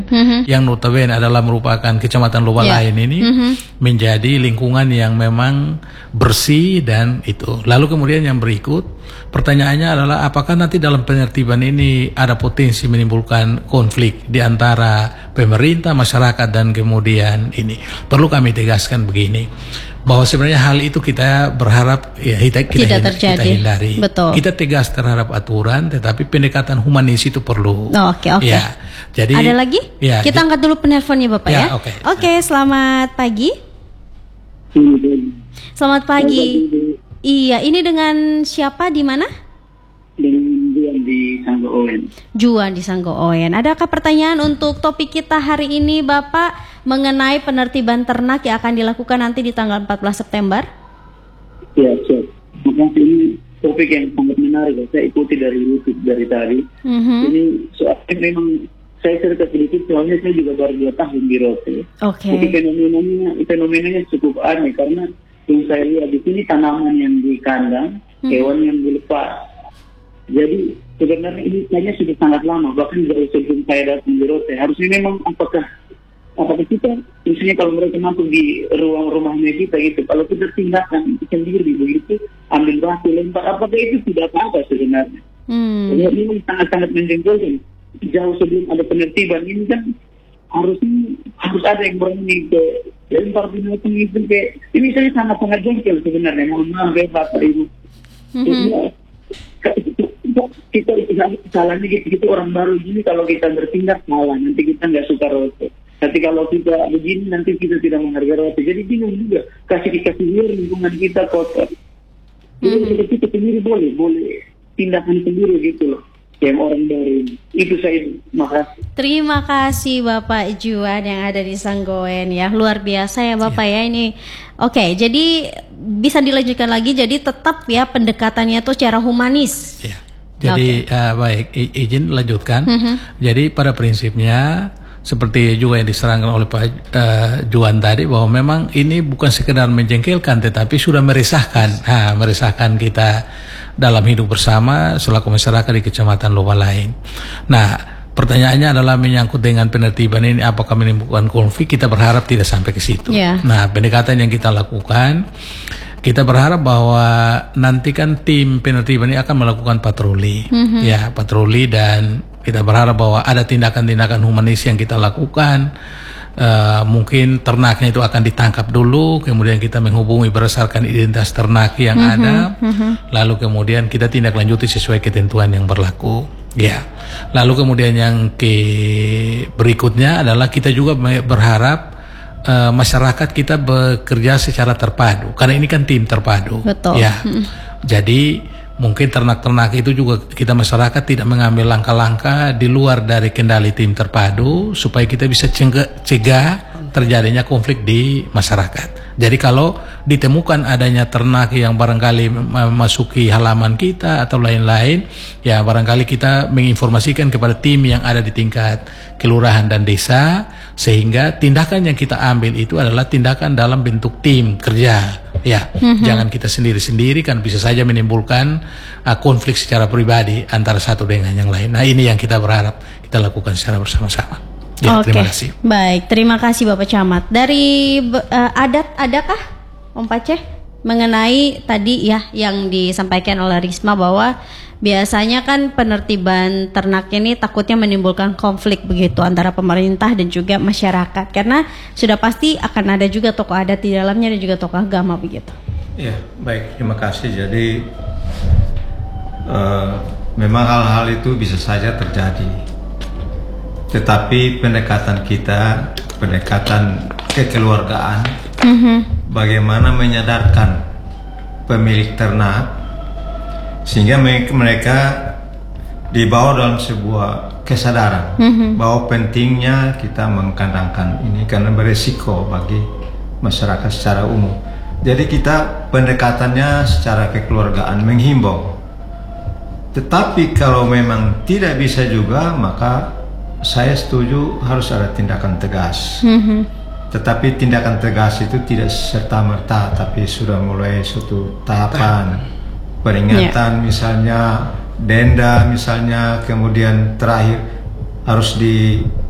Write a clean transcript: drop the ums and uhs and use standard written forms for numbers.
yang notabene adalah merupakan Kecamatan Lobalain ini menjadi lingkungan yang memang bersih dan itu. Lalu kemudian yang berikut pertanyaannya adalah apakah nanti dalam penertiban ini ada potensi menimbulkan konflik di antara pemerintah, masyarakat dan kemudian ini. Perlu kami tegaskan begini, bahwa sebenarnya hal itu kita berharap ya kita hindari. Betul. Kita tegas terhadap aturan, tetapi pendekatan humanis itu perlu. Oke. Ya, jadi ada lagi? Ya, kita angkat dulu penelponnya Bapak ya. Oke, selamat pagi. Selamat pagi. Iya, ini dengan siapa di mana? Dengan Juan di Sanggo Owen. Juan di Sanggo Owen. Adakah pertanyaan untuk topik kita hari ini Bapak mengenai penertiban ternak yang akan dilakukan nanti di tanggal 14 September? Ya, siap. Makasih, ini topik yang sangat menarik. Saya ikuti dari YouTube dari tadi. Ini soalnya memang saya cerita sedikit, soalnya saya juga baru 2 tahun di Rote. Jadi fenomenanya cukup aneh karena yang saya lihat di sini tanaman yang di kandang, hewan yang dilepas. Jadi sebenarnya ini kayaknya sudah sangat lama, bahkan jauh sebelum saya datang di Rote. Harusnya memang apakah kita, misalnya kalau mereka masuk di ruang rumahnya kita gitu, kalau kita tinggalkan sendiri begitu, ambil batu lempar, apakah itu tidak apa-apa sebenarnya? Jadi ini sangat-sangat menjengkelkan. Jauh sebelum ada penertiban ini kan harus ada yang berani ke lempar binatang itu kayak ini saya sangat-sangat jengkel sebenarnya. Mohon maaf ya Bapak Ibu. Kita salahnya gitu orang baru gini, kalau kita bertindak salah nanti kita nggak suka Rote. Nanti kalau kita begini nanti kita tidak menghargai Rote. Jadi bingung juga kasih lihat lingkungan kita kotor. Jadi kita sendiri boleh tindakan sendiri gitu loh. Yang orang dari itu saya makasih. Terima kasih Bapak Juan yang ada di Sanggoen ya, luar biasa ya Bapak ya ini. Oke, jadi bisa dilanjutkan lagi. Jadi tetap ya pendekatannya tuh secara humanis. Ya. Jadi baik, izin lanjutkan. Jadi pada prinsipnya seperti juga yang diserangkan oleh Pak Juan tadi, bahwa memang ini bukan sekedar menjengkelkan tetapi sudah meresahkan, meresahkan kita dalam hidup bersama selaku masyarakat di Kecamatan Lobalain. Nah, pertanyaannya adalah menyangkut dengan penertiban ini apakah menimbulkan konflik. Kita berharap tidak sampai ke situ. Nah, pendekatan yang kita lakukan, kita berharap bahwa nanti kan tim penertiban ini akan melakukan patroli, patroli, dan kita berharap bahwa ada tindakan-tindakan humanis yang kita lakukan. Mungkin ternaknya itu akan ditangkap dulu, kemudian kita menghubungi berdasarkan identitas ternak yang ada, lalu kemudian kita tindak lanjuti sesuai ketentuan yang berlaku. Ya, lalu kemudian yang berikutnya adalah kita juga berharap masyarakat kita bekerja secara terpadu, karena ini kan tim terpadu. Betul. Ya, jadi mungkin ternak-ternak itu juga kita masyarakat tidak mengambil langkah-langkah di luar dari kendali tim terpadu supaya kita bisa cegah terjadinya konflik di masyarakat. Jadi kalau ditemukan adanya ternak yang barangkali memasuki halaman kita atau lain-lain, ya barangkali kita menginformasikan kepada tim yang ada di tingkat kelurahan dan desa, sehingga tindakan yang kita ambil itu adalah tindakan dalam bentuk tim kerja. Ya, jangan kita sendiri-sendiri, kan bisa saja menimbulkan konflik secara pribadi antara satu dengan yang lain. Nah, ini yang kita berharap kita lakukan secara bersama-sama. Ya, terima kasih. Baik, terima kasih Bapak Camat. Dari adakah Om Paceh mengenai tadi ya yang disampaikan oleh Risma bahwa biasanya kan penertiban ternak ini takutnya menimbulkan konflik begitu antara pemerintah dan juga masyarakat, karena sudah pasti akan ada juga tokoh adat di dalamnya dan juga tokoh agama begitu. Ya, baik, terima kasih. Jadi memang hal-hal itu bisa saja terjadi, tetapi pendekatan kita, pendekatan kekeluargaan, bagaimana menyadarkan pemilik ternak sehingga mereka dibawa dalam sebuah kesadaran bahwa pentingnya kita mengkandangkan ini karena beresiko bagi masyarakat secara umum. Jadi kita pendekatannya secara kekeluargaan, menghimbau. Tetapi kalau memang tidak bisa juga, maka saya setuju harus ada tindakan tegas. Tetapi tindakan tegas itu tidak serta-merta, tapi sudah mulai suatu tahapan. Peringatan misalnya, denda misalnya, kemudian terakhir harus